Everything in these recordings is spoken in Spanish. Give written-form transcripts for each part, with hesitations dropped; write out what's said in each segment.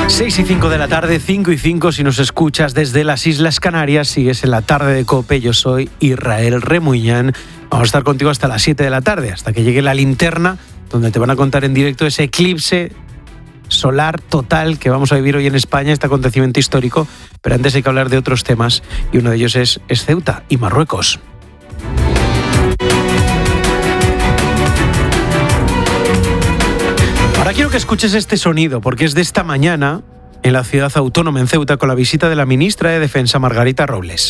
6:05 de la tarde, 5:05 si nos escuchas desde las Islas Canarias, sigues en la tarde de COPE. Yo soy Israel Remuñán. Vamos a estar contigo hasta las 7 de la tarde, hasta que llegue la linterna, donde te van a contar en directo ese eclipse solar total que vamos a vivir hoy en España, este acontecimiento histórico. Pero antes hay que hablar de otros temas, y uno de ellos es Ceuta y Marruecos. Ahora quiero que escuches este sonido, porque es de esta mañana en la ciudad autónoma, en Ceuta, con la visita de la ministra de Defensa, Margarita Robles.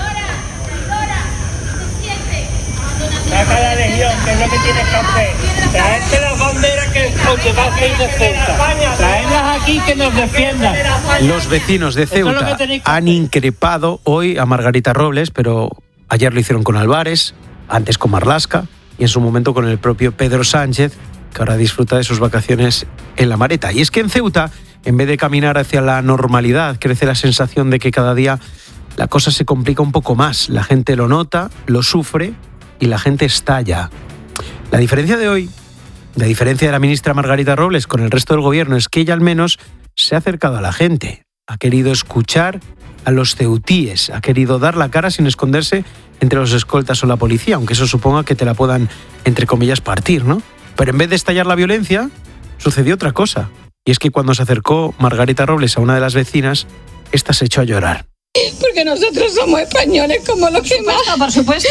Saca la legión, que es lo que tienes que hacer. Traerte las banderas que os llevasteis de Ceuta. Traedlas aquí que nos defiendan. Los vecinos de Ceuta han increpado hoy a Margarita Robles, pero ayer lo hicieron con Álvarez, antes con Marlaska y en su momento con el propio Pedro Sánchez, que ahora disfruta de sus vacaciones en La Mareta. Y es que en Ceuta, en vez de caminar hacia la normalidad, crece la sensación de que cada día la cosa se complica un poco más. La gente lo nota, lo sufre y la gente estalla. La diferencia de hoy, la diferencia de la ministra Margarita Robles con el resto del gobierno, es que ella al menos se ha acercado a la gente, ha querido escuchar a los ceutíes, ha querido dar la cara sin esconderse entre los escoltas o la policía, aunque eso suponga que te la puedan, entre comillas, partir, ¿no? Pero en vez de estallar la violencia, sucedió otra cosa. Y es que cuando se acercó Margarita Robles a una de las vecinas, esta se echó a llorar. Porque nosotros somos españoles como los que más. Por supuesto.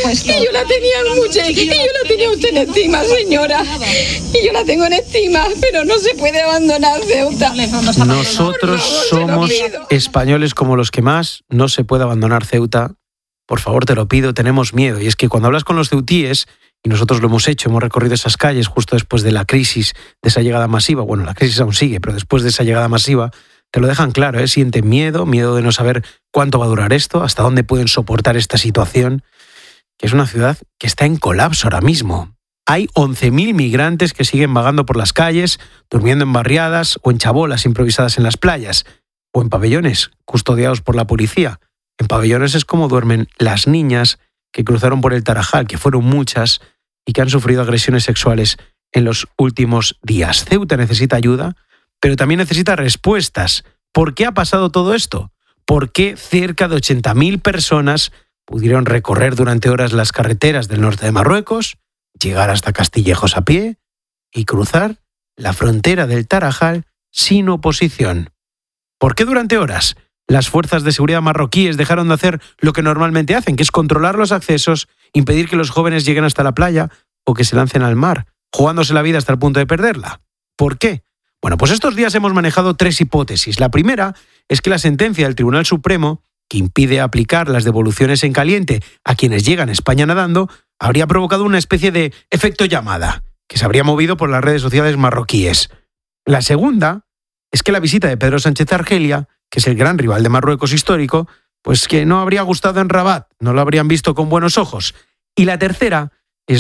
Y yo la tenía mucho, y yo la tenía usted en estima, señora. Y yo la tengo en estima, pero no se puede abandonar Ceuta. Nosotros somos españoles como los que más, no se puede abandonar Ceuta. Por favor, te lo pido, tenemos miedo. Y es que cuando hablas con los ceutíes, y nosotros lo hemos hecho, hemos recorrido esas calles justo después de la crisis, de esa llegada masiva, bueno, la crisis aún sigue, pero después de esa llegada masiva, te lo dejan claro, ¿eh? Sienten miedo de no saber cuánto va a durar esto, hasta dónde pueden soportar esta situación, que es una ciudad que está en colapso ahora mismo. Hay 11.000 migrantes que siguen vagando por las calles, durmiendo en barriadas o en chabolas improvisadas en las playas, o en pabellones custodiados por la policía. En pabellones es como duermen las niñas que cruzaron por el Tarajal, que fueron muchas y que han sufrido agresiones sexuales en los últimos días. Ceuta necesita ayuda, pero también necesita respuestas. ¿Por qué ha pasado todo esto? ¿Por qué cerca de 80.000 personas pudieron recorrer durante horas las carreteras del norte de Marruecos, llegar hasta Castillejos a pie y cruzar la frontera del Tarajal sin oposición? ¿Por qué durante horas las fuerzas de seguridad marroquíes dejaron de hacer lo que normalmente hacen, que es controlar los accesos, impedir que los jóvenes lleguen hasta la playa o que se lancen al mar, jugándose la vida hasta el punto de perderla? ¿Por qué? Bueno, pues estos días hemos manejado 3 hipótesis. La primera es que la sentencia del Tribunal Supremo, que impide aplicar las devoluciones en caliente a quienes llegan a España nadando, habría provocado una especie de efecto llamada, que se habría movido por las redes sociales marroquíes. La segunda es que la visita de Pedro Sánchez a Argelia, que es el gran rival de Marruecos histórico, pues que no habría gustado en Rabat, no lo habrían visto con buenos ojos. Y la tercera